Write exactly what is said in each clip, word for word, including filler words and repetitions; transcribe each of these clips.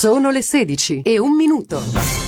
Sono le sedici e un minuto.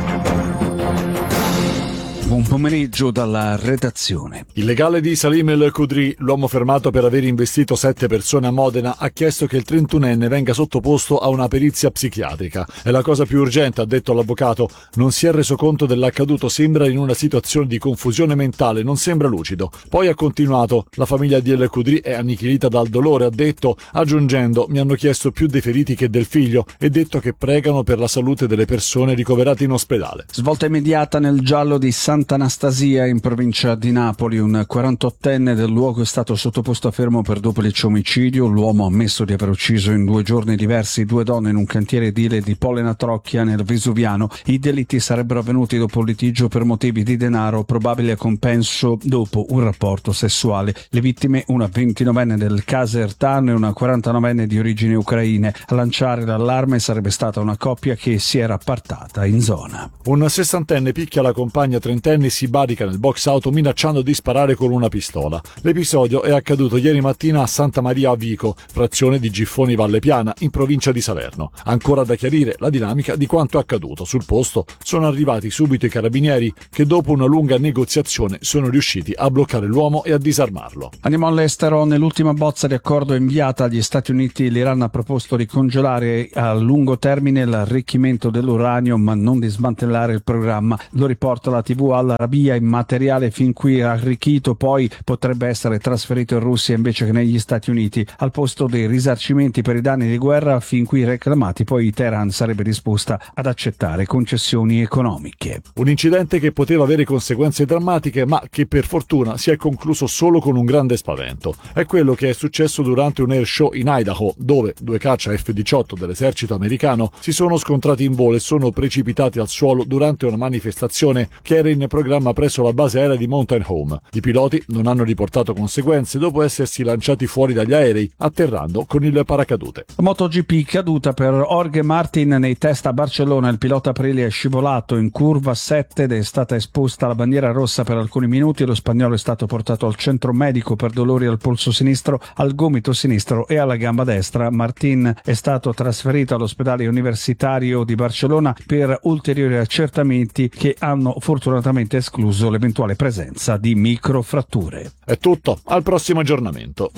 Buon pomeriggio dalla redazione. Il legale di Salim El Khudri, l'uomo fermato per aver investito sette persone a Modena, ha chiesto che il trentunenne venga sottoposto a una perizia psichiatrica. È la cosa più urgente, ha detto l'avvocato. Non si è reso conto dell'accaduto, sembra in una situazione di confusione mentale, non sembra lucido. Poi ha continuato: la famiglia di El Khudri è annichilita dal dolore, ha detto, aggiungendo: mi hanno chiesto più dei feriti che del figlio, e detto che pregano per la salute delle persone ricoverate in ospedale. Svolta immediata nel giallo di Sant'Anastasia in provincia di Napoli. Un quarantottenne del luogo è stato sottoposto a fermo per duplice omicidio. L'uomo ha ammesso di aver ucciso in due giorni diversi due donne in un cantiere edile di Pollena Trocchia nel Vesuviano. I delitti sarebbero avvenuti dopo un litigio per motivi di denaro, probabile compenso dopo un rapporto sessuale. Le vittime, una ventinovenne del Casertano e una quarantanovenne di origini ucraine. A lanciare l'allarme sarebbe stata una coppia che si era appartata in zona. Un sessantenne picchia la compagna trentenne e si barica nel box auto minacciando di sparare con una pistola. L'episodio è accaduto ieri mattina a Santa Maria a Vico, frazione di Giffoni Valle Piana, in provincia di Salerno. Ancora da chiarire la dinamica di quanto accaduto. Sul posto sono arrivati subito i carabinieri che, dopo una lunga negoziazione, sono riusciti a bloccare l'uomo e a disarmarlo. Andiamo all'estero. Nell'ultima bozza di accordo inviata agli Stati Uniti, l'Iran ha proposto di congelare a lungo termine l'arricchimento dell'uranio, ma non di smantellare il programma. Lo riporta la tivù Al Arabiya. Il materiale fin qui arricchito poi potrebbe essere trasferito in Russia invece che negli Stati Uniti. Al posto dei risarcimenti per i danni di guerra fin qui reclamati, poi Teheran sarebbe disposta ad accettare concessioni economiche. Un incidente che poteva avere conseguenze drammatiche, ma che per fortuna si è concluso solo con un grande spavento. È quello che è successo durante un air show in Idaho, dove due caccia F diciotto dell'esercito americano si sono scontrati in volo e sono precipitati al suolo durante una manifestazione che era in programma presso la base aerea di Mountain Home. I piloti non hanno riportato conseguenze dopo essersi lanciati fuori dagli aerei, atterrando con il paracadute. MotoGP caduta per Jorge Martin nei test a Barcellona. Il pilota Aprilia è scivolato in curva sette ed è stata esposta la bandiera rossa per alcuni minuti. Lo spagnolo è stato portato al centro medico per dolori al polso sinistro, al gomito sinistro e alla gamba destra. Martin è stato trasferito all'ospedale universitario di Barcellona per ulteriori accertamenti che hanno fortunatamente escluso l'eventuale presenza di microfratture. È tutto, al prossimo aggiornamento.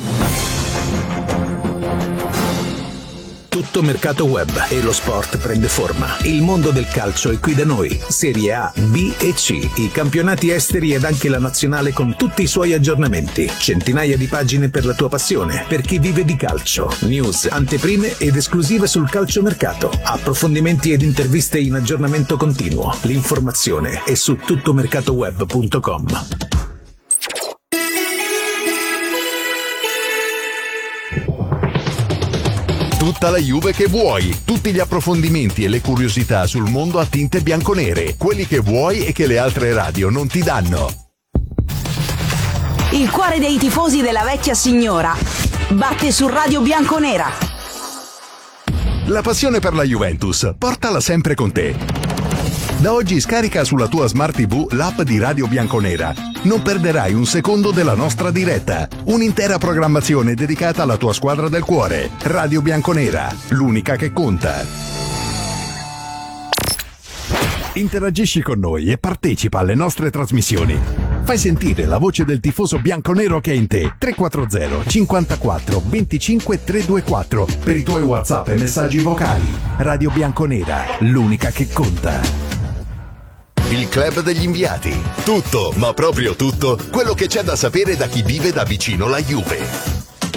Tutto mercato web e lo sport prende forma. Il mondo del calcio è qui da noi. Serie A, B e C, i campionati esteri ed anche la nazionale con tutti i suoi aggiornamenti. Centinaia di pagine per la tua passione, per chi vive di calcio. News, anteprime ed esclusive sul calciomercato. Approfondimenti ed interviste in aggiornamento continuo. L'informazione è su tuttomercatoweb punto com. Tutta la Juve che vuoi, tutti gli approfondimenti e le curiosità sul mondo a tinte bianconere, quelli che vuoi e che le altre radio non ti danno. Il cuore dei tifosi della vecchia signora batte su Radio Bianconera. La passione per la Juventus, portala sempre con te. Da oggi scarica sulla tua Smart tivù l'app di Radio Bianconera. Non perderai un secondo della nostra diretta. Un'intera programmazione dedicata alla tua squadra del cuore. Radio Bianconera, l'unica che conta. Interagisci con noi e partecipa alle nostre trasmissioni. Fai sentire la voce del tifoso bianconero che è in te. tre quattro zero cinquantaquattro venticinque trecentoventiquattro per i tuoi WhatsApp e messaggi vocali. Radio Bianconera, l'unica che conta. Il club degli inviati. Tutto, ma proprio tutto, quello che c'è da sapere da chi vive da vicino la Juve.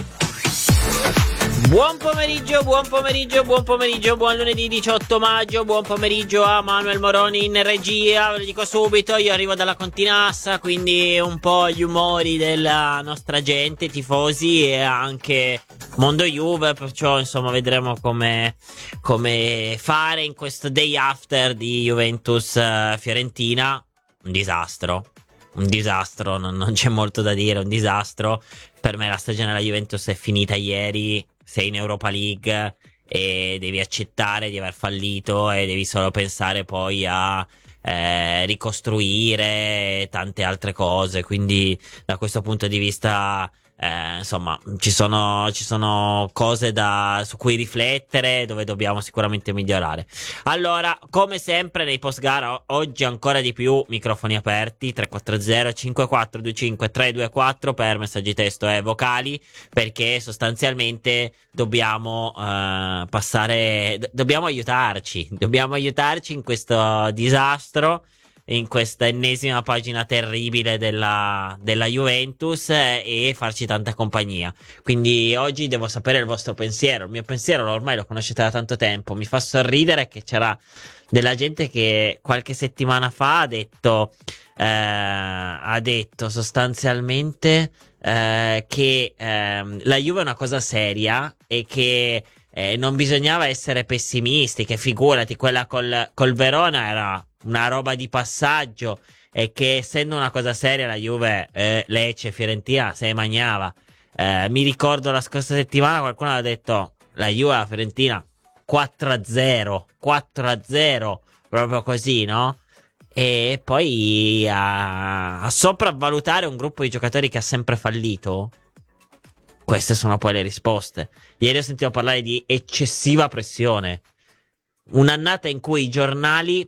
Buon pomeriggio, buon pomeriggio, buon pomeriggio, buon lunedì diciotto maggio, buon pomeriggio a Manuel Moroni in regia. Ve lo dico subito, io arrivo dalla Continassa, quindi un po' gli umori della nostra gente, tifosi e anche mondo Juve, perciò insomma vedremo come, come fare in questo day after di Juventus uh, Fiorentina. Un disastro, un disastro, non, non c'è molto da dire, un disastro. Per me la stagione della Juventus è finita ieri. Sei in Europa League e devi accettare di aver fallito e devi solo pensare poi a eh, ricostruire tante altre cose, quindi da questo punto di vista Eh, insomma, ci sono, ci sono cose da, su cui riflettere, dove dobbiamo sicuramente migliorare. Allora, come sempre nei post gara, o- oggi ancora di più, microfoni aperti, tre quattro zero cinque quattro due cinque tre due quattro per messaggi testo e vocali, perché sostanzialmente dobbiamo eh, passare, d- dobbiamo aiutarci, dobbiamo aiutarci in questo disastro, in questa ennesima pagina terribile della, della Juventus, eh, e farci tanta compagnia. Quindi oggi devo sapere il vostro pensiero. Il mio pensiero ormai lo conoscete da tanto tempo. Mi fa sorridere che c'era della gente che qualche settimana fa ha detto, eh, ha detto sostanzialmente eh, che ehm, la Juve è una cosa seria e che eh, non bisognava essere pessimisti, che figurati, quella col, col Verona era una roba di passaggio e che essendo una cosa seria la Juve, eh, Lecce, Fiorentina se ne magnava. Eh, mi ricordo la scorsa settimana qualcuno aveva detto la Juve, la Fiorentina quattro a zero, quattro a zero, proprio così, no? E poi a, a sopravvalutare un gruppo di giocatori che ha sempre fallito. Queste sono poi le risposte. Ieri ho sentito parlare di eccessiva pressione. Un'annata in cui i giornali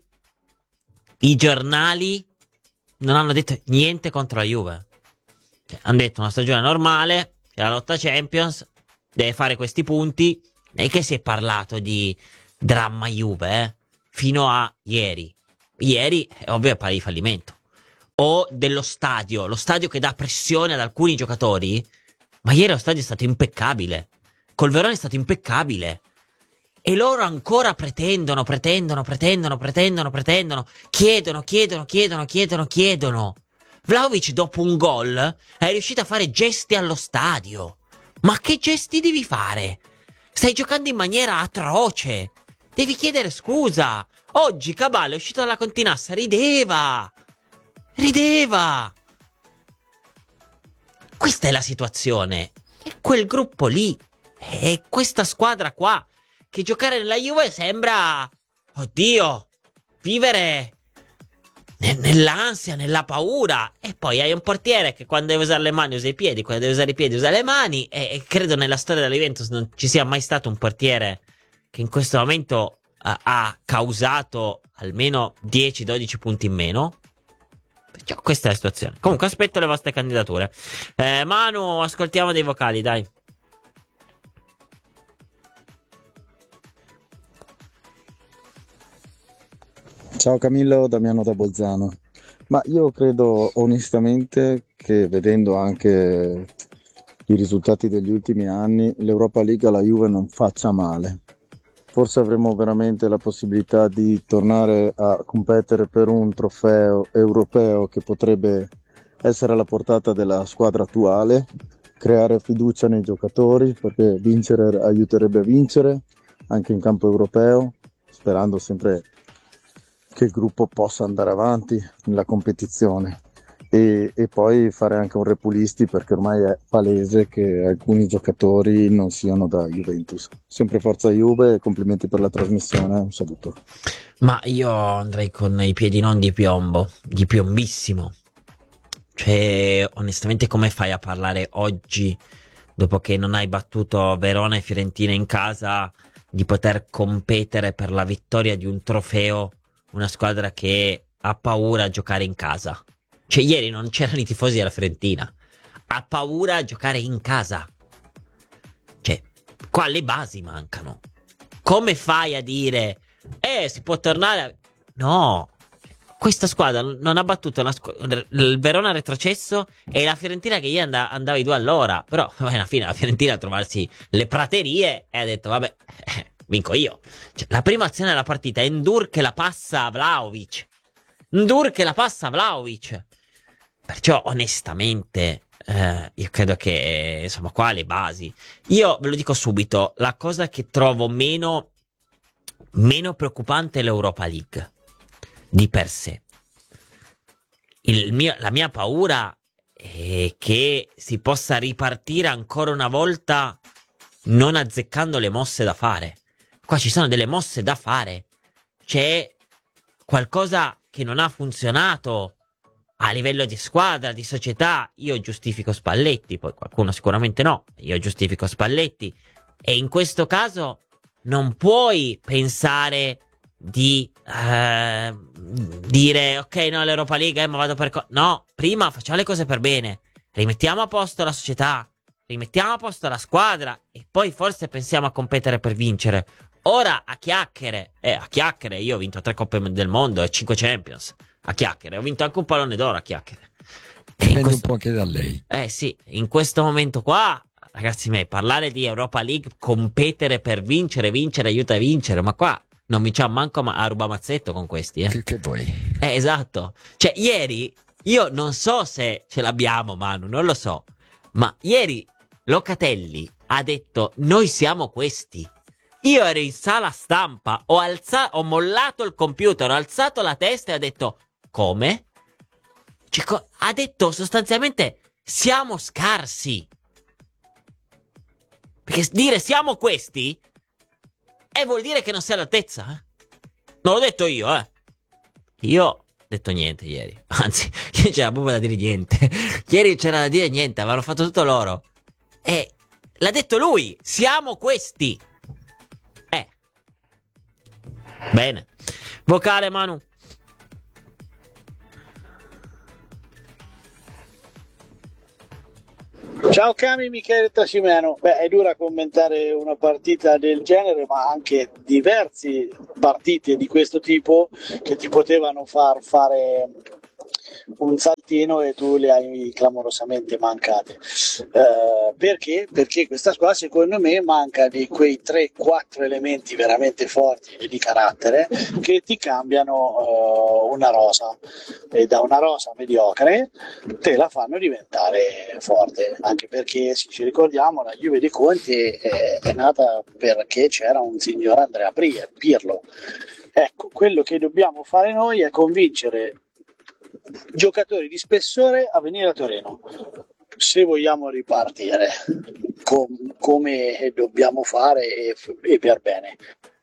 I giornali non hanno detto niente contro la Juve. Cioè, hanno detto una stagione normale, la lotta Champions, deve fare questi punti. E che si è parlato di dramma Juve, eh? Fino a ieri. Ieri è ovvio parla di fallimento. O dello stadio, lo stadio che dà pressione ad alcuni giocatori. Ma ieri lo stadio è stato impeccabile. Col Verona è stato impeccabile. E loro ancora pretendono, pretendono, pretendono, pretendono, pretendono, chiedono, chiedono, chiedono, chiedono, chiedono. Vlahovic dopo un gol è riuscito a fare gesti allo stadio. Ma che gesti devi fare? Stai giocando in maniera atroce. Devi chiedere scusa. Oggi Cabal è uscito dalla Continassa, rideva. Rideva. Questa è la situazione. E quel gruppo lì, e questa squadra qua, che giocare nella Juve sembra, oddio, vivere ne- nell'ansia, nella paura. E poi hai un portiere che quando deve usare le mani usa i piedi, quando deve usare i piedi usa le mani. E, e credo nella storia della Juventus non ci sia mai stato un portiere che in questo momento uh, ha causato almeno dieci dodici punti in meno. Perciò questa è la situazione. Comunque aspetto le vostre candidature. eh, Manu, ascoltiamo dei vocali, dai. Ciao Camillo, Damiano da Bolzano. Ma io credo onestamente che vedendo anche i risultati degli ultimi anni, l'Europa League alla Juve non faccia male. Forse avremo veramente la possibilità di tornare a competere per un trofeo europeo che potrebbe essere alla portata della squadra attuale, creare fiducia nei giocatori, perché vincere aiuterebbe a vincere anche in campo europeo, sperando sempre che il gruppo possa andare avanti nella competizione e, e poi fare anche un repulisti, perché ormai è palese che alcuni giocatori non siano da Juventus. Sempre forza Juve e complimenti per la trasmissione, un saluto. Ma io andrei con i piedi non di piombo, di piombissimo. Cioè, onestamente, come fai a parlare oggi, dopo che non hai battuto Verona e Fiorentina in casa, di poter competere per la vittoria di un trofeo, una squadra che ha paura a giocare in casa? Cioè, ieri non c'erano i tifosi della Fiorentina. Ha paura a giocare in casa. Cioè, qua le basi mancano. Come fai a dire, eh, si può tornare a... No, questa squadra non ha battuto la squ- il Verona retrocesso e la Fiorentina che ieri and- andava i due all'ora. Però alla fine la Fiorentina a trovarsi le praterie e ha detto vabbè, eh, vinco io. Cioè, la prima azione della partita è Ndur che la passa a Vlahovic. Ndur che la passa a Vlahovic. Perciò onestamente eh, io credo che insomma qua le basi. Io ve lo dico subito, la cosa che trovo meno meno preoccupante è l'Europa League di per sé. Il mio, la mia paura è che si possa ripartire ancora una volta non azzeccando le mosse da fare. Qua ci sono delle mosse da fare. C'è qualcosa che non ha funzionato a livello di squadra, di società, io giustifico Spalletti, poi qualcuno sicuramente no, io giustifico Spalletti, e in questo caso non puoi pensare di eh, dire ok, no, l'Europa League, eh, ma vado per co-". No, prima facciamo le cose per bene, rimettiamo a posto la società, rimettiamo a posto la squadra e poi forse pensiamo a competere per vincere. Ora a chiacchiere, eh, a chiacchiere, io ho vinto tre Coppe del Mondo e cinque Champions, a chiacchiere, ho vinto anche un pallone d'oro a chiacchiere. E in Dipende questo... un po' anche da lei. Eh sì, in questo momento qua, ragazzi miei, parlare di Europa League, competere per vincere, vincere aiuta a vincere, ma qua non vinciamo manco ma- a rubamazzetto con questi, eh. Che, che vuoi? Eh, esatto. Cioè, ieri, io non so se ce l'abbiamo, Manu, non lo so, ma ieri Locatelli ha detto, noi siamo questi. Io ero in sala stampa, ho alzato, ho mollato il computer, ho alzato la testa e ho detto, come? Cioè, co- ha detto sostanzialmente, siamo scarsi. Perché dire siamo questi, e vuol dire che non sei all'altezza, eh? Non l'ho detto io, eh. Io ho detto niente ieri. Anzi, ieri c'era proprio da dire niente. Ieri c'era da dire niente, avevano fatto tutto loro. E l'ha detto lui, siamo questi. Eh. Bene. Vocale, Manu. Ciao Cami, Michele Tassimeno. Beh, è dura commentare una partita del genere, ma anche diverse partite di questo tipo che ti potevano far fare un saltino e tu le hai clamorosamente mancate. Eh, perché? Perché questa squadra secondo me manca di quei tre quattro elementi veramente forti e di carattere che ti cambiano eh, una rosa, e da una rosa mediocre te la fanno diventare forte, anche perché se ci ricordiamo la Juve di Conti è, è nata perché c'era un signor Andrea Pirlo. Ecco, quello che dobbiamo fare noi è convincere giocatori di spessore a venire a Torino se vogliamo ripartire com- come dobbiamo fare e, e per bene.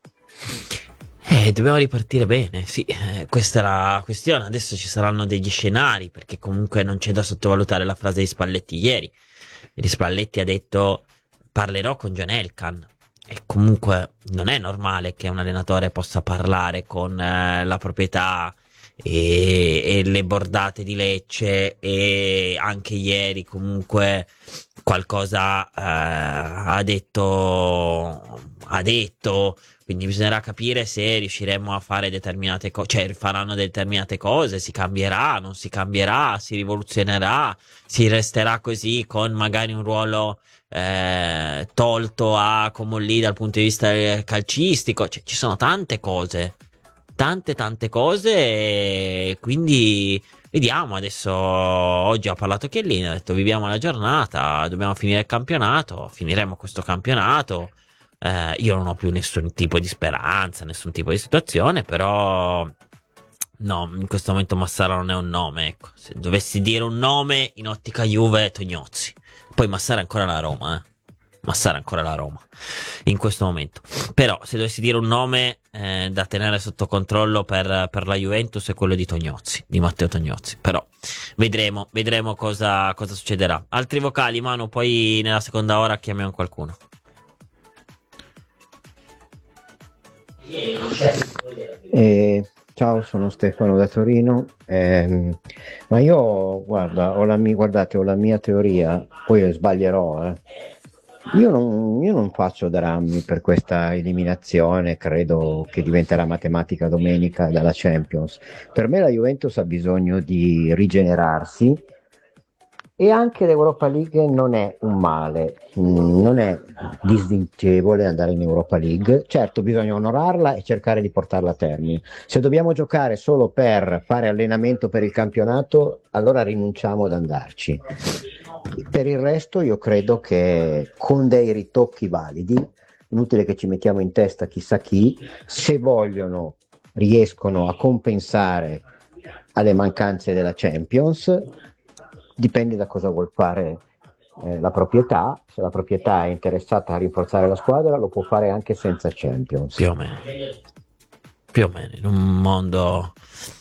Eh, dobbiamo ripartire bene, sì, eh, questa è la questione. Adesso ci saranno degli scenari, perché comunque non c'è da sottovalutare la frase di Spalletti ieri. Ieri Spalletti ha detto parlerò con John Elkann, e comunque non è normale che un allenatore possa parlare con eh, la proprietà e, e le bordate di Lecce, e anche ieri comunque qualcosa eh, ha detto ha detto quindi bisognerà capire se riusciremo a fare determinate cose, cioè faranno determinate cose, si cambierà, non si cambierà, si rivoluzionerà, si resterà così con magari un ruolo eh, tolto a Comolli dal punto di vista calcistico, cioè ci sono tante cose tante tante cose, e quindi vediamo. Adesso oggi ha parlato Chiellini, ha detto viviamo la giornata, dobbiamo finire il campionato, finiremo questo campionato. Eh, io non ho più nessun tipo di speranza, nessun tipo di situazione, però no, in questo momento Massara non è un nome, ecco. Se dovessi dire un nome in ottica Juve, Tognozzi. Poi Massara è ancora la Roma, eh. Massara è ancora la Roma in questo momento. Però se dovessi dire un nome eh, da tenere sotto controllo per, per la Juventus è quello di Tognozzi, di Matteo Tognozzi. Però vedremo, vedremo cosa, cosa succederà. Altri vocali, Manu, poi nella seconda ora chiamiamo qualcuno. Eh, ciao, sono Stefano da Torino. Ehm, ma io, guarda, ho la mia, guardate, ho la mia teoria, poi sbaglierò, eh. Io non, io non faccio drammi per questa eliminazione, credo che diventerà matematica domenica dalla Champions. Per me la Juventus ha bisogno di rigenerarsi, e anche l'Europa League non è un male, mm, non è disdicevole andare in Europa League. Certo, bisogna onorarla e cercare di portarla a termine. Se dobbiamo giocare solo per fare allenamento per il campionato, allora rinunciamo ad andarci. Per il resto io credo che con dei ritocchi validi, inutile che ci mettiamo in testa chissà chi, se vogliono riescono a compensare alle mancanze della Champions. Dipende da cosa vuol fare eh, la proprietà. Se la proprietà è interessata a rinforzare la squadra, lo può fare anche senza Champions. Più o meno. Più o meno, in un mondo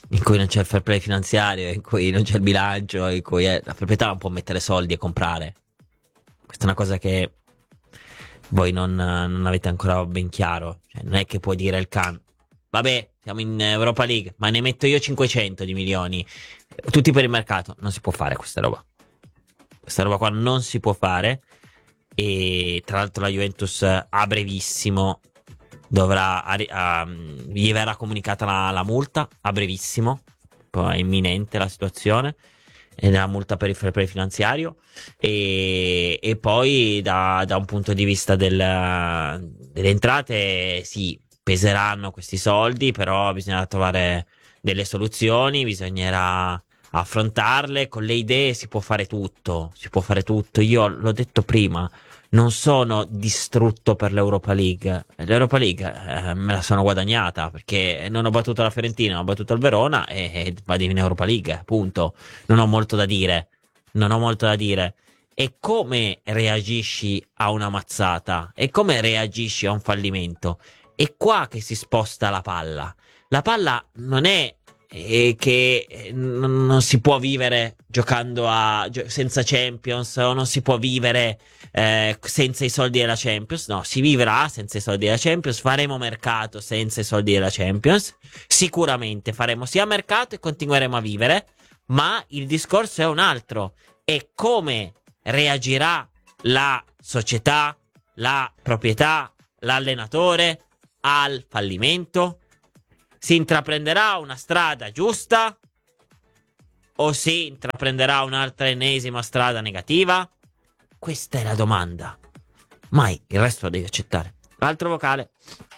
in cui non c'è il fair play finanziario, in cui non c'è il bilancio, in cui è, la proprietà non può mettere soldi e comprare. Questa è una cosa che voi non, non avete ancora ben chiaro. Cioè, non è che puoi dire il can, vabbè, siamo in Europa League, ma ne metto io cinquecento di milioni, tutti per il mercato. Non si può fare questa roba. Questa roba qua non si può fare. E tra l'altro la Juventus a brevissimo dovrà, a, a, gli verrà comunicata la, la multa a brevissimo, poi è imminente la situazione, ed è la multa per il fair play finanziario, e, e poi da, da un punto di vista del, delle entrate sì, peseranno questi soldi, però bisognerà trovare delle soluzioni, bisognerà affrontarle. Con le idee si può fare tutto, si può fare tutto. Io l'ho detto prima, non sono distrutto per l'Europa League. L'Europa League eh, me la sono guadagnata, perché non ho battuto la Fiorentina, ho battuto il Verona e, e vado in Europa League, punto. Non ho molto da dire, non ho molto da dire. E come reagisci a una mazzata? E come reagisci a un fallimento? È qua che si sposta la palla. La palla non è e che non, non si può vivere giocando a gio- senza Champions, o non si può vivere eh, senza i soldi della Champions. No, si vivrà senza i soldi della Champions, faremo mercato senza i soldi della Champions, sicuramente faremo sia mercato e continueremo a vivere, ma il discorso è un altro: è come reagirà la società, la proprietà, l'allenatore al fallimento. Si intraprenderà una strada giusta o si intraprenderà un'altra ennesima strada negativa? Questa è la domanda. Mai il resto lo devi accettare. L'altro vocale.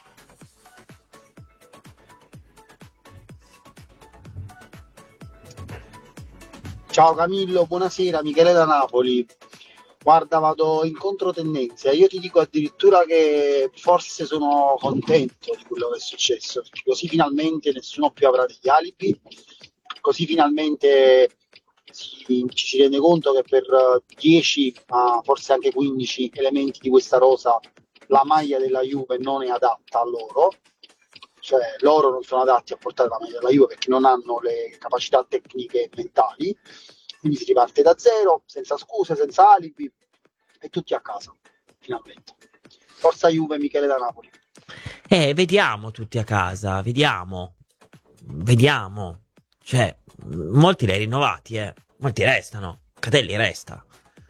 Ciao Camillo, buonasera, Michele da Napoli. Guarda, vado in controtendenza. Io ti dico addirittura che forse sono contento di quello che è successo, perché così finalmente nessuno più avrà degli alibi, così finalmente si- ci si rende conto che per dieci, ma forse anche quindici elementi di questa rosa la maglia della Juve non è adatta a loro, cioè loro non sono adatti a portare la maglia della Juve perché non hanno le capacità tecniche e mentali. Quindi si riparte da zero, senza scuse, senza alibi, e tutti a casa, finalmente. Forza Juve, Michele da Napoli. Eh, vediamo tutti a casa, vediamo. Vediamo. Cioè, molti li hai rinnovati, eh. Molti restano. Catelli resta.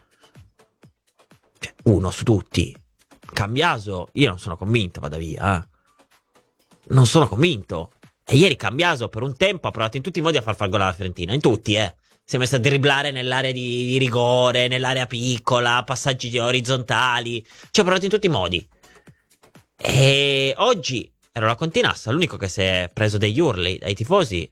Cioè, uno su tutti. Cambiaso, io non sono convinto, vada via, eh. Non sono convinto. E ieri Cambiaso per un tempo ha provato in tutti i modi a far far gol alla Fiorentina, in tutti, eh. Si è messo a dribblare nell'area di, di rigore, nell'area piccola, passaggi orizzontali. Ci ha provato in tutti i modi. E oggi ero la Continassa, l'unico che si è preso degli urli dai tifosi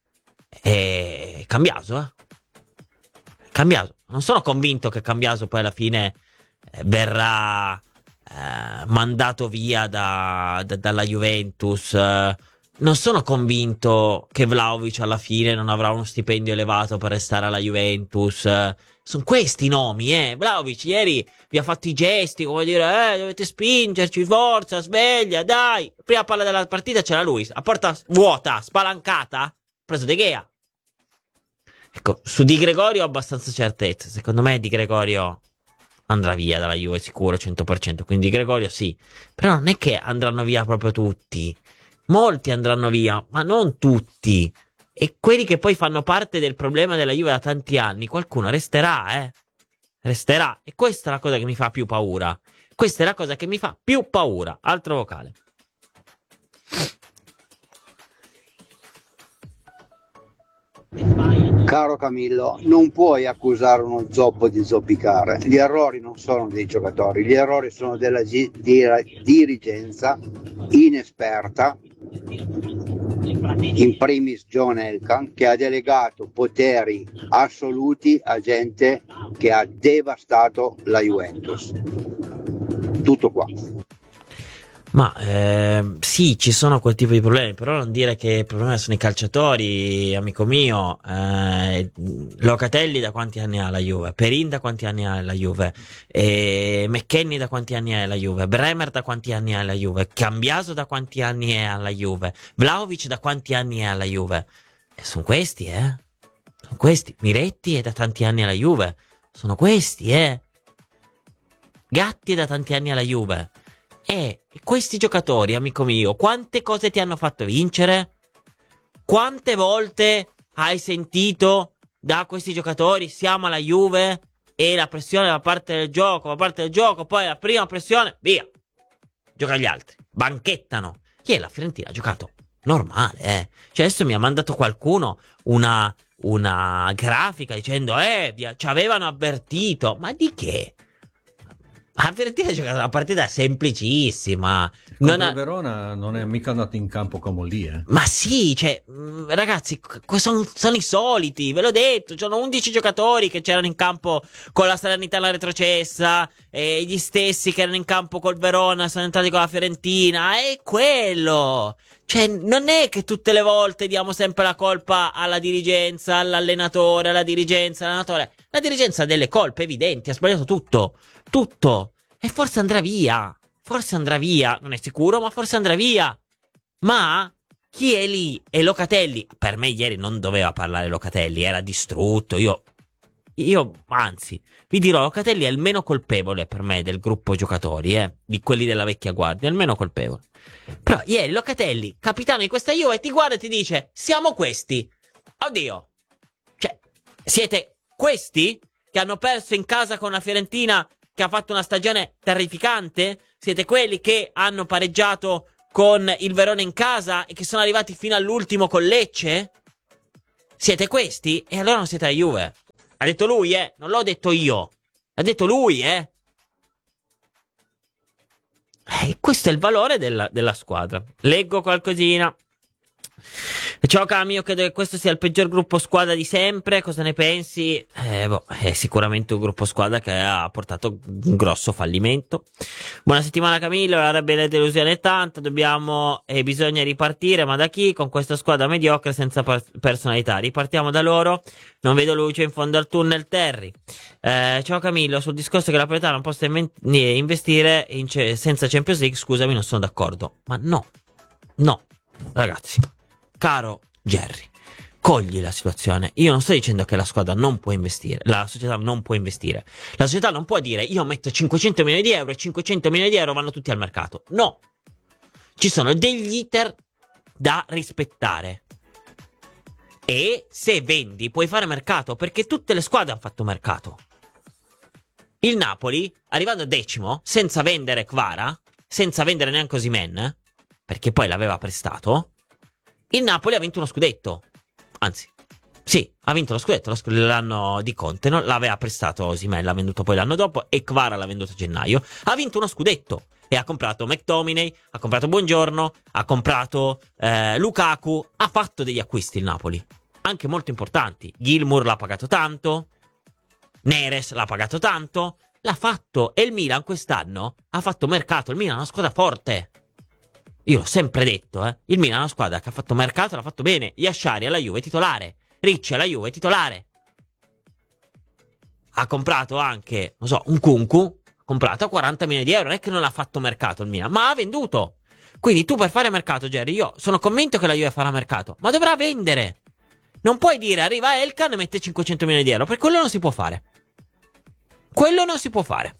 è Cambiaso, eh. Cambiaso. Non sono convinto che Cambiaso poi alla fine eh, verrà eh, mandato via da, da, dalla Juventus. eh, Non sono convinto che Vlahovic alla fine non avrà uno stipendio elevato per restare alla Juventus. Sono questi i nomi, eh. Vlahovic ieri vi ha fatto i gesti, come dire, eh, dovete spingerci, forza, sveglia, dai. Prima palla della partita c'era lui, a porta vuota, spalancata, ha preso De Gea. Ecco, su Di Gregorio ho abbastanza certezza. Secondo me Di Gregorio andrà via dalla Juve sicuro, cento per cento. Quindi Di Gregorio sì. Però non è che andranno via proprio tutti. Molti andranno via, ma non tutti. E quelli che poi fanno parte del problema della Juve da tanti anni, qualcuno resterà, eh. Resterà. E questa è la cosa che mi fa più paura. Questa è la cosa che mi fa più paura. Altro vocale. Caro Camillo, non puoi accusare uno zoppo di zoppicare. Gli errori non sono dei giocatori, gli errori sono della gi- di- dirigenza inesperta, in primis John Elkann, che ha delegato poteri assoluti a gente che ha devastato la Juventus. Tutto qua. Ma eh, sì, ci sono quel tipo di problemi, però non dire che il problema sono i calciatori, amico mio. eh, Locatelli da quanti anni ha la Juve? Perin da quanti anni ha la Juve? E McKennie da quanti anni ha la Juve? Bremer da quanti anni ha la Juve? Cambiaso da quanti anni è alla Juve? Vlahovic da quanti anni è alla Juve? sono questi, eh. Sono questi. Miretti è da tanti anni alla Juve. Sono questi, eh. Gatti è da tanti anni alla Juve. E questi giocatori, amico mio, quante cose ti hanno fatto vincere? Quante volte hai sentito da questi giocatori siamo alla Juve e la pressione va parte del gioco, va parte del gioco, poi la prima pressione, via. Gioca agli altri, banchettano. Chi è la Fiorentina? Ha giocato normale, eh. Cioè adesso mi ha mandato qualcuno una, una grafica dicendo eh, vi- ci avevano avvertito. Ma di che? La Fiorentina ha giocato una partita semplicissima. Contro Non ha... il Verona non è mica andato in campo come lì, eh. Ma sì, cioè, mh, ragazzi, sono i soliti, ve l'ho detto, c'erano undici giocatori che c'erano in campo con la Salernitana retrocessa, e gli stessi che erano in campo col Verona sono entrati con la Fiorentina, è quello. Cioè, non è che tutte le volte diamo sempre la colpa alla dirigenza, all'allenatore, alla dirigenza, all'allenatore. La dirigenza ha delle colpe evidenti, ha sbagliato tutto, tutto, e forse andrà via. Forse andrà via, non è sicuro, ma forse andrà via. Ma chi è lì? E Locatelli, per me ieri non doveva parlare Locatelli, era distrutto. Io, io anzi, vi dirò, Locatelli è il meno colpevole per me del gruppo giocatori, eh, di quelli della vecchia guardia, è il meno colpevole. Però ieri Locatelli, capitano di questa Juve, ti guarda e ti dice, siamo questi. Oddio. Cioè, siete questi che hanno perso in casa con la Fiorentina, che ha fatto una stagione terrificante? Siete quelli che hanno pareggiato con il Verona in casa e che sono arrivati fino all'ultimo con Lecce? Siete questi? E allora non siete la Juve. Ha detto lui, eh? Non l'ho detto io. Ha detto lui, eh? E questo è il valore della, della squadra. Leggo qualcosina. Ciao Cami, io credo che questo sia il peggior gruppo squadra di sempre. Cosa ne pensi? Eh, boh, è sicuramente un gruppo squadra che ha portato un grosso fallimento. Buona settimana Camillo, la rabbia e la delusione è tanta. Dobbiamo e bisogna ripartire, ma da chi? Con questa squadra mediocre senza par- personalità. Ripartiamo da loro. Non vedo luce in fondo al tunnel, Terry. Eh, ciao Camillo, sul discorso che la proprietà non possa inven- investire in ce- senza Champions League, scusami, non sono d'accordo. Ma no, no, ragazzi. Caro Jerry, cogli la situazione. Io non sto dicendo che la squadra non può investire, la società non può investire. La società non può dire io metto cinquecento milioni di euro e cinquecento milioni di euro vanno tutti al mercato. No, ci sono degli iter da rispettare. E se vendi puoi fare mercato, perché tutte le squadre hanno fatto mercato. Il Napoli, arrivando decimo, senza vendere Kvara, senza vendere neanche Osimhen, perché poi l'aveva prestato, il Napoli ha vinto uno scudetto. Anzi, sì, ha vinto lo scudetto, lo sc- l'anno di Conte, non l'aveva prestato Osimhen, l'ha venduto poi l'anno dopo, e Kvara l'ha venduto a gennaio. Ha vinto uno scudetto e ha comprato McTominay, ha comprato Buongiorno, ha comprato eh, Lukaku, ha fatto degli acquisti il Napoli, anche molto importanti. Gilmour l'ha pagato tanto, Neres l'ha pagato tanto, l'ha fatto. E il Milan quest'anno ha fatto mercato. Il Milan è una squadra forte. Io l'ho sempre detto, eh. Il Milan è una squadra che ha fatto mercato, l'ha fatto bene. Yashari alla Juve titolare, Ricci alla Juve titolare. Ha comprato anche, non so, un Kunku, comprato a quaranta milioni di euro. Non è che non ha fatto mercato il Milan, ma ha venduto. Quindi tu per fare mercato, Jerry, io sono convinto che la Juve farà mercato, ma dovrà vendere. Non puoi dire arriva Elkan e mette cinquecento milioni di euro, perché quello non si può fare. Quello non si può fare.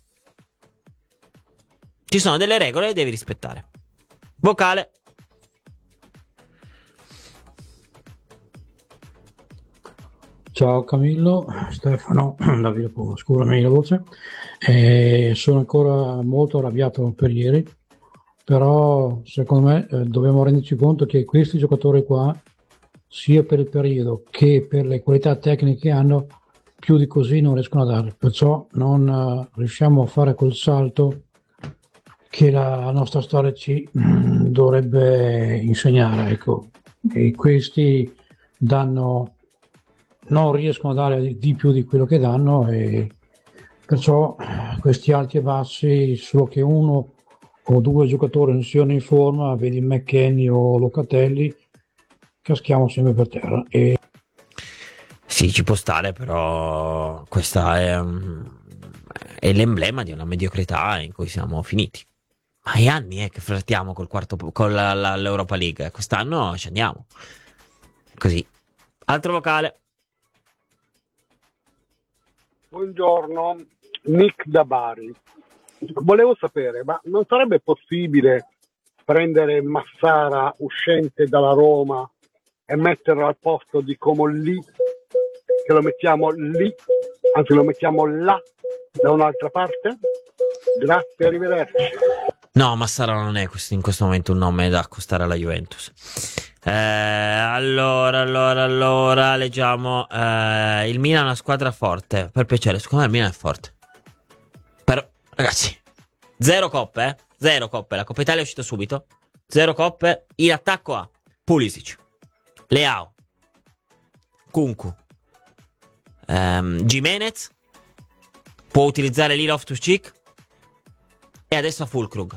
Ci sono delle regole che devi rispettare. Vocale. Ciao Camillo, Stefano da Villapova, scusami la voce. Eh, sono ancora molto arrabbiato per ieri, però secondo me eh, dobbiamo renderci conto che questi giocatori qua, sia per il periodo che per le qualità tecniche che hanno, più di così non riescono a dare, perciò non uh, riusciamo a fare quel salto che la nostra storia ci mh, dovrebbe insegnare, ecco. E questi danno, non riescono a dare di, di più di quello che danno, e perciò questi alti e bassi, solo che uno o due giocatori non siano in forma, vedi McKennie o Locatelli, caschiamo sempre per terra. E sì, ci può stare, però questa è, um, è l'emblema di una mediocrità in cui siamo finiti. Ma è anni eh, che flirtiamo col quarto, con la, la, l'Europa League. Quest'anno ci andiamo. Così. Altro vocale. Buongiorno, Nick da Bari. Volevo sapere, ma non sarebbe possibile prendere Massara uscente dalla Roma e metterlo al posto di Comolli, che lo mettiamo lì, anzi lo mettiamo là, da un'altra parte? Grazie, arrivederci. No, Massara non è questo- in questo momento un nome da accostare alla Juventus. Eh, allora, allora, allora, leggiamo. Eh, il Milan è una squadra forte. Per piacere, secondo me il Milan è forte. Però, ragazzi, zero coppe, eh? Zero coppe. La Coppa Italia è uscita subito. Zero coppe. In attacco a Pulisic, Leao, Kunku, ehm, Gimenez. Può utilizzare Lil Loftus-Cheek. E adesso a Fulkrug.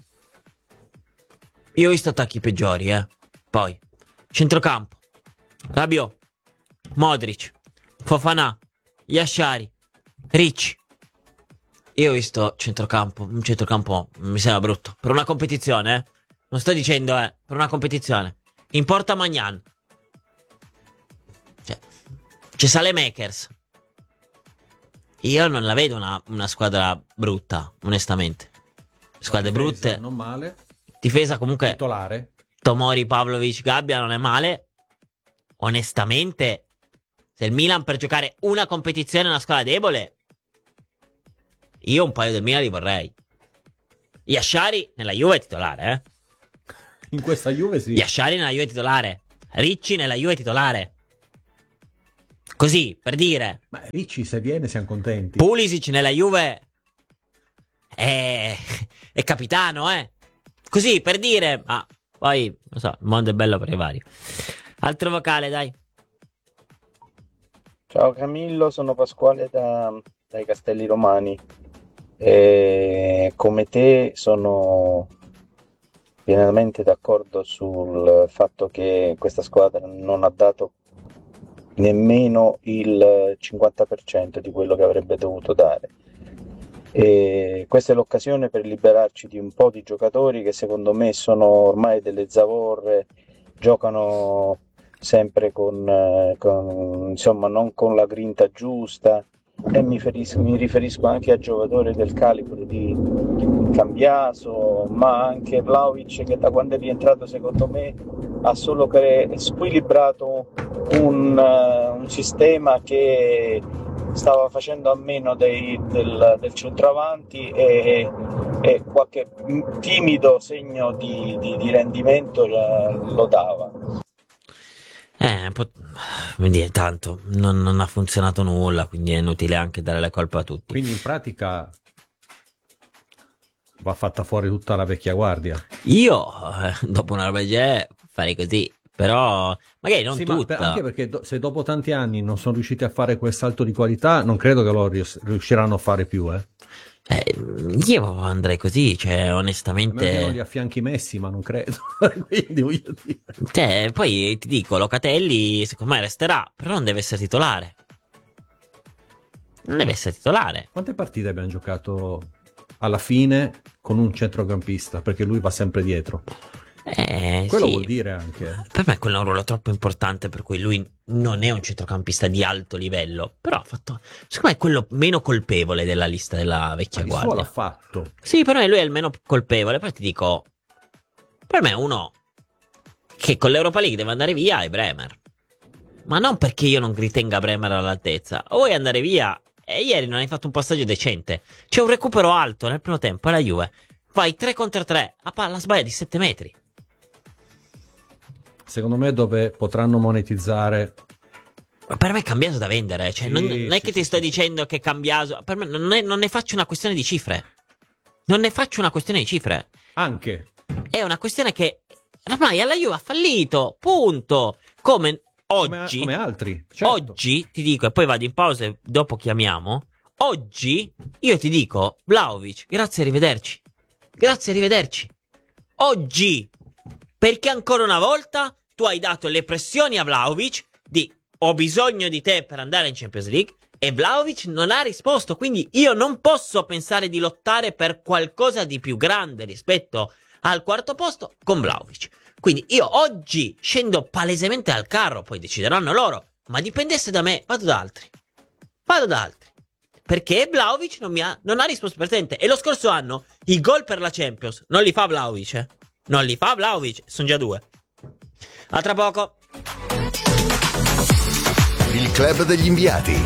Io ho visto attacchi peggiori, eh. Poi, centrocampo, Rabiot, Modric, Fofana, Yashari, Ricci. Io ho visto centrocampo, un centrocampo mi sembra brutto. Per una competizione, eh. Non sto dicendo, eh, per una competizione. In porta Magnan. Cioè, ci sale Makers. Io non la vedo una, una squadra brutta, onestamente. Squadre Difesa, brutte. non male. Difesa comunque. Titolare. Tomori, Pavlovic, Gabbia non è male. Onestamente, se il Milan per giocare una competizione è una squadra debole, io un paio del Milan li vorrei. Yashari nella Juve è titolare, eh. In questa Juve sì. Yashari nella Juve è titolare. Ricci nella Juve è titolare. Così, per dire. Ma Ricci se viene siamo contenti. Pulisic nella Juve è, è capitano, eh. Così, per dire. Ma poi, non so, il mondo è bello per i vari. Altro vocale, dai. Ciao Camillo, sono Pasquale da, dai Castelli Romani. E come te sono pienamente d'accordo sul fatto che questa squadra non ha dato nemmeno il cinquanta per cento di quello che avrebbe dovuto dare. E questa è l'occasione per liberarci di un po' di giocatori che secondo me sono ormai delle zavorre, giocano sempre con, eh, con insomma non con la grinta giusta, e mi riferisco, mi riferisco anche a giocatori del calibro di Cambiaso, ma anche Vlahovic, che da quando è rientrato secondo me ha solo cre- squilibrato un, uh, un sistema che stava facendo a meno dei, del, del centravanti, e, e qualche timido segno di, di, di rendimento lo dava. Eh, un po'. Quindi tanto non, non ha funzionato nulla, quindi è inutile anche dare la colpa a tutti. Quindi in pratica va fatta fuori tutta la vecchia guardia. Io, eh, dopo una roba del genere, farei così. Però magari non Sì, ma tutta. per- anche perché do- se dopo tanti anni non sono riusciti a fare quel salto di qualità, non credo che lo rius- riusciranno a fare più, eh. Eh, io andrei così, cioè, A meno che non onestamente. li affianchi Messi, ma non credo. Quindi voglio dire. Cioè, poi ti dico, Locatelli secondo me resterà, però non deve essere titolare. Non deve essere titolare. Quante partite abbiamo giocato alla fine con un centrocampista? Perché lui va sempre dietro. Eh, Quello sì. vuol dire anche. Per me quello è un ruolo troppo importante, per cui lui non è un centrocampista di alto livello. Però ha fatto, secondo me, è quello meno colpevole della lista della vecchia Ma il suo guardia. l'ha fatto. Sì, per me lui è il meno colpevole. Poi ti dico, per me uno che con l'Europa League deve andare via è Bremer. Ma non perché io non ritenga Bremer all'altezza. O vuoi andare via, e ieri non hai fatto un passaggio decente. C'è un recupero alto nel primo tempo alla Juve. Fai tre contro tre, a palla sbaglia di sette metri. Secondo me dove potranno monetizzare. Ma per me è Cambiaso da vendere. Cioè, Sì, non, non è sì, che ti sto dicendo che Cambiaso. Per me non, è- non ne faccio una questione di cifre. Non ne faccio una questione di cifre. Anche. È una questione che ormai alla Juve ha fallito. Punto. Come Come, oggi. come altri. Certo. Oggi ti dico, e poi vado in pausa e dopo chiamiamo. Oggi io ti dico, Vlahovic, grazie, arrivederci. Grazie, arrivederci. Oggi. Perché ancora una volta tu hai dato le pressioni a Vlahovic di ho bisogno di te per andare in Champions League, e Vlahovic non ha risposto. Quindi io non posso pensare di lottare per qualcosa di più grande rispetto al quarto posto con Vlahovic. Quindi io oggi scendo palesemente al carro, poi decideranno loro, ma dipendesse da me, vado da altri. Vado da altri. Perché Vlahovic non mi ha, non ha risposto presente. E lo scorso anno i gol per la Champions non li fa Vlahovic, eh? Non li fa Vlahovic, sono già due. A tra poco. Il club degli inviati.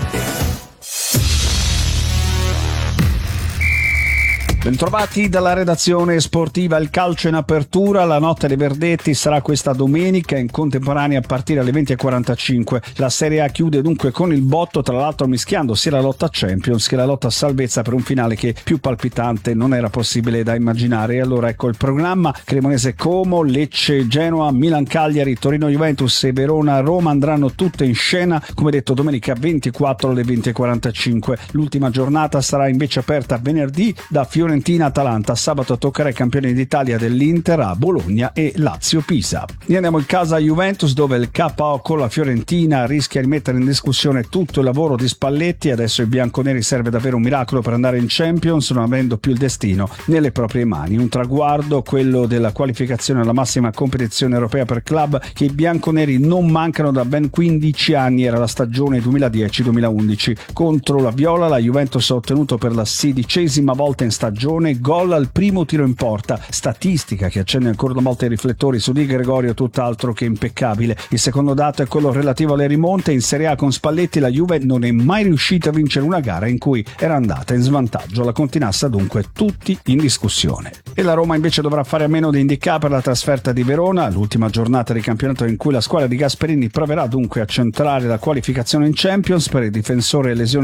Bentrovati dalla redazione sportiva. Il calcio in apertura, la notte dei verdetti sarà questa domenica in contemporanea a partire alle venti e quarantacinque. La Serie A chiude dunque con il botto, tra l'altro mischiando sia la lotta Champions che la lotta a salvezza per un finale che più palpitante non era possibile da immaginare. E allora ecco il programma: Cremonese Como, Lecce Genoa, Milan Cagliari, Torino Juventus e Verona Roma andranno tutte in scena, come detto, domenica ventiquattro alle venti e quarantacinque. L'ultima giornata sarà invece aperta venerdì da Fiorentina Atalanta, sabato toccherà ai campioni d'Italia dell'Inter a Bologna e Lazio Pisa. Ne andiamo in casa a Juventus, dove il K O con la Fiorentina rischia di mettere in discussione tutto il lavoro di Spalletti. Adesso ai bianconeri serve davvero un miracolo per andare in Champions, non avendo più il destino nelle proprie mani. Un traguardo, quello della qualificazione alla massima competizione europea per club, che i bianconeri non mancano da ben quindici anni. Era la stagione duemiladieci duemilaundici. Contro la Viola la Juventus ha ottenuto per la sedicesima volta in stagione gol al primo tiro in porta, statistica che accende ancora una volta i riflettori su Di Gregorio, tutt'altro che impeccabile. Il secondo dato è quello relativo alle rimonte. In Serie A con Spalletti la Juve non è mai riuscita a vincere una gara in cui era andata in svantaggio. La continassa dunque tutti in discussione. E la Roma invece dovrà fare a meno di Ndicà per la trasferta di Verona, l'ultima giornata di campionato in cui la squadra di Gasperini proverà dunque a centrare la qualificazione in Champions. Per il difensore lesione